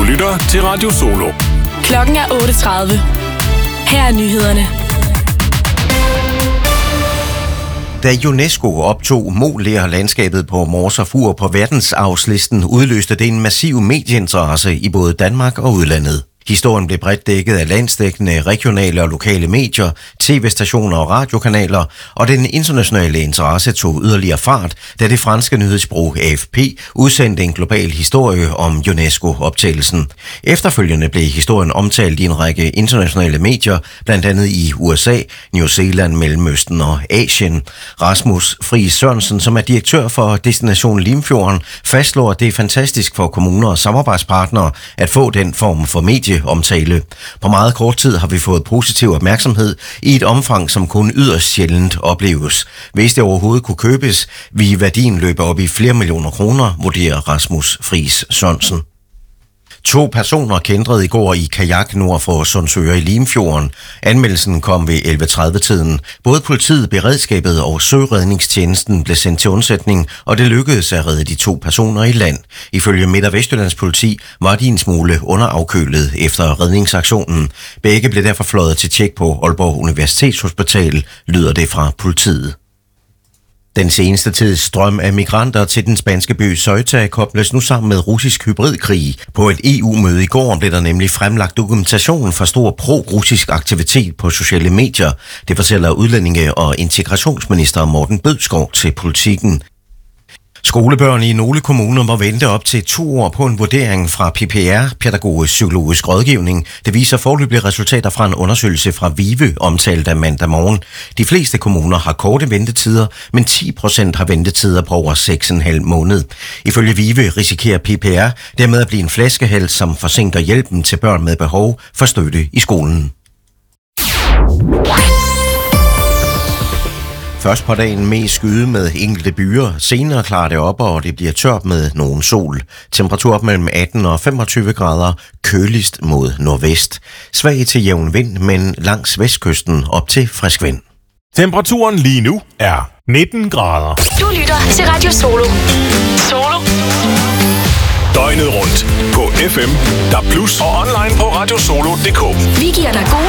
lytter til Radio Solo. Klokken er 8:30. Her er nyhederne. Da UNESCO optog Moler-landskabet på Mors og Fur på verdensarvslisten, udløste det en massiv medieinteresse i både Danmark og udlandet. Historien blev bredt dækket af landsdækkende, regionale og lokale medier, tv-stationer og radiokanaler, og den internationale interesse tog yderligere fart, da det franske nyhedsbureau AFP udsendte en global historie om UNESCO-optagelsen. Efterfølgende blev historien omtalt i en række internationale medier, blandt andet i USA, New Zealand, Mellemøsten og Asien. Rasmus Friis Sørensen, som er direktør for Destination Limfjorden, fastslår, at det er fantastisk for kommuner og samarbejdspartnere at få den form for medieomtale. På meget kort tid har vi fået positiv opmærksomhed i et omfang, som kun yderst sjældent opleves. Hvis det overhovedet kunne købes, ville værdien løbe op i flere millioner kroner, vurderer Rasmus Friis Sørensen. 2 personer kæntrede i går i kajak nord for Sundsøre i Limfjorden. Anmeldelsen kom ved 11:30-tiden. Både politiet, beredskabet og søredningstjenesten blev sendt til undsætning, og det lykkedes at redde de 2 personer i land. Ifølge Midt- og Vestjyllands politi var de en smule underafkølet efter redningsaktionen. Begge blev derfor fløjet til tjek på Aalborg Universitetshospital, lyder det fra politiet. Den seneste tids strøm af migranter til den spanske by Ceuta kobles nu sammen med russisk hybridkrig. På et EU-møde i går blev der nemlig fremlagt dokumentation for stor pro-russisk aktivitet på sociale medier. Det fortæller udlændinge- og integrationsminister Morten Bødskov til Politiken. Skolebørn i nogle kommuner må vente op til 2 år på en vurdering fra PPR, Pædagogisk Psykologisk Rådgivning. Det viser foreløbige resultater fra en undersøgelse fra VIVE, omtalt af mandag morgen. De fleste kommuner har korte ventetider, men 10% har ventetider på over 6,5 måned. Ifølge VIVE risikerer PPR dermed at blive en flaskehals, som forsinker hjælpen til børn med behov for støtte i skolen. Først på dagen mest skyde med enkelte byer, senere klarer det op, og det bliver tørt med nogen sol. Temperatur op mellem 18 og 25 grader, køligst mod nordvest. Svag til jævn vind, men langs vestkysten op til frisk vind. Temperaturen lige nu er 19 grader. Du lytter til Radio Solo. Solo. Døgnet rundt på FM, der plus og online på radiosolo.dk. Vi giver dig gode